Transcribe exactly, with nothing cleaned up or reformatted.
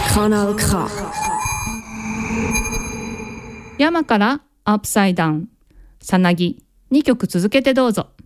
Kanal K。 山からアップサイダウン、さなぎにきょく続けてどうぞ。